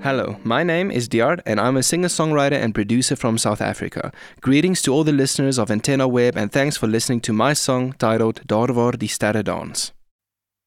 Hello, my name is Diard and I'm a singer-songwriter and producer from South Africa. Greetings to all the listeners of Antenna Web and thanks for listening to my song titled Daar waar die sterre dans.